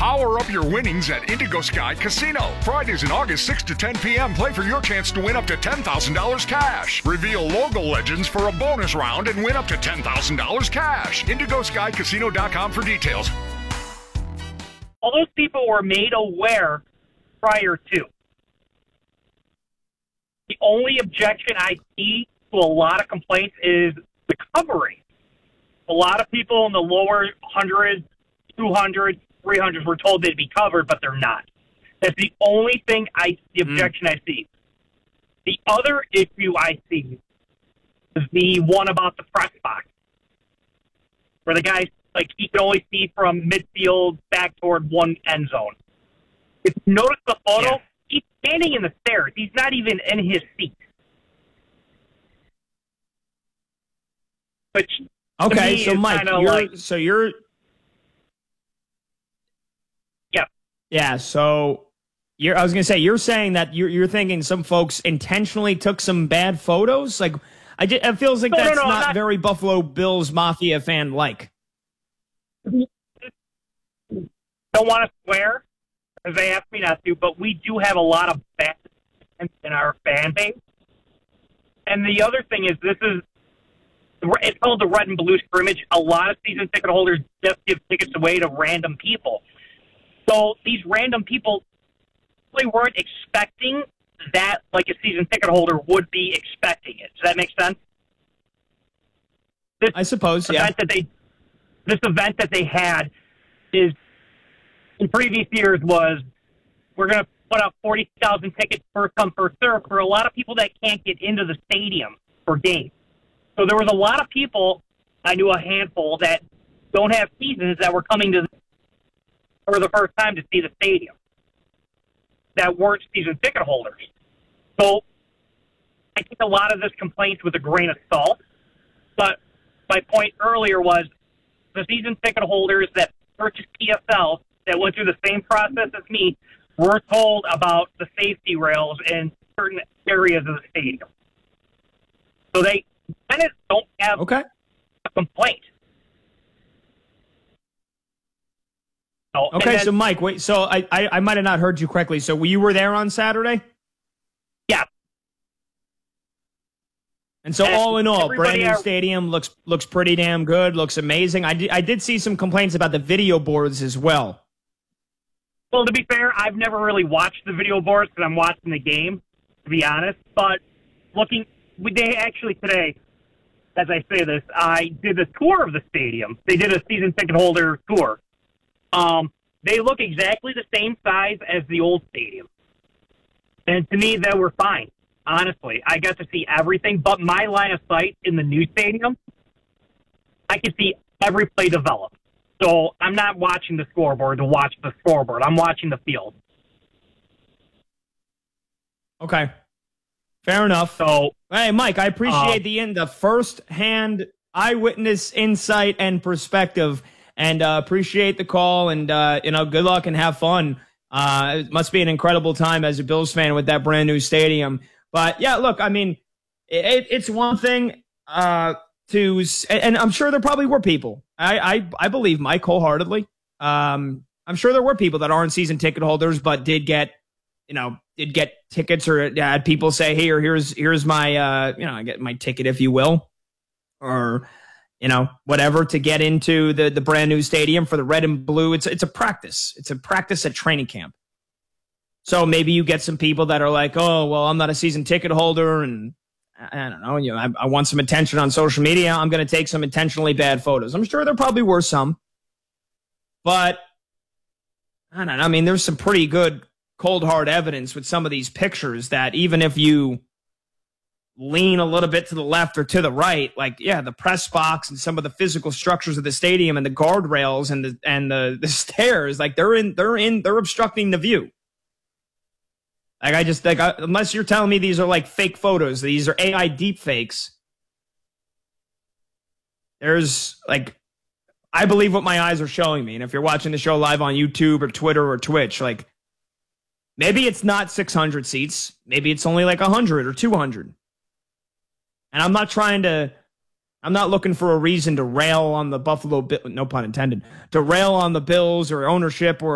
Power up your winnings at Indigo Sky Casino. Fridays in August 6 to 10 p.m. Play for your chance to win up to $10,000 cash. Reveal logo legends for a bonus round and win up to $10,000 cash. IndigoSkyCasino.com for details. All those people were made aware prior to. The only objection I see to a lot of complaints is the covering. A lot of people in the lower 100s, 200s, 300s were told they'd be covered, but they're not. That's the only thing the objection I see. The other issue I see is the one about the press box, where the guy, like, he can only see from midfield back toward one end zone. If you notice the photo, he's standing in the stairs. He's not even in his seat. Which, okay, so Mike, you're yeah. So I was gonna say, you're saying that you're thinking some folks intentionally took some bad photos. Like, it feels like that's not very Buffalo Bills Mafia fan like. Don't want to swear, because they asked me not to, but we do have a lot of bad in our fan base. And the other thing is, it's called the Red and Blue scrimmage. A lot of season ticket holders just give tickets away to random people. So these random people really weren't expecting that, like a season ticket holder would be expecting it. Does that make sense? I suppose, yeah. This event that they had is, in previous years, was we're going to put out 40,000 tickets first come, first serve for a lot of people that can't get into the stadium for games. So there was a lot of people, I knew a handful, that don't have seasons that were coming to for the first time to see the stadium that weren't season ticket holders. So I think a lot of this complaints with a grain of salt. But my point earlier was the season ticket holders that purchased PSL that went through the same process as me were told about the safety rails in certain areas of the stadium. So they kind of don't have a complaint. Okay, so Mike, wait. So I might have not heard you correctly. So you were there on Saturday? Yeah. And so all in all, brand new stadium looks pretty damn good. Looks amazing. I did see some complaints about the video boards as well. Well, to be fair, I've never really watched the video boards because I'm watching the game, to be honest. But they actually today, as I say this, I did a tour of the stadium. They did a season ticket holder tour. They look exactly the same size as the old stadium. And to me, they were fine. Honestly, I got to see everything, but my line of sight in the new stadium, I could see every play develop. So I'm not watching the scoreboard to watch the scoreboard. I'm watching the field. Okay. Fair enough. So, hey, Mike, I appreciate the first-hand eyewitness insight and perspective. And appreciate the call, and good luck and have fun. It must be an incredible time as a Bills fan with that brand new stadium. But yeah, look, I mean, it's one thing and I'm sure there probably were people. I believe Mike wholeheartedly. I'm sure there were people that aren't season ticket holders, but did get tickets, or had people say, "Hey, or here's my I get my ticket, if you will," or whatever, to get into the brand new stadium for the Red and Blue. It's a practice. It's a practice at training camp. So maybe you get some people that are like, oh, well, I'm not a season ticket holder, and I don't know, I want some attention on social media. I'm going to take some intentionally bad photos. I'm sure there probably were some, but I don't know. I mean, there's some pretty good cold hard evidence with some of these pictures that even if you lean a little bit to the left or to the right, like, yeah, the press box and some of the physical structures of the stadium and the guardrails and the stairs, like they're obstructing the view. Like, unless you're telling me these are like fake photos, these are AI deep fakes. There's I believe what my eyes are showing me. And if you're watching the show live on YouTube or Twitter or Twitch, like, maybe it's not 600 seats. Maybe it's only like 100 or 200. And I'm not looking for a reason to rail on the Buffalo, no pun intended, to rail on the Bills or ownership or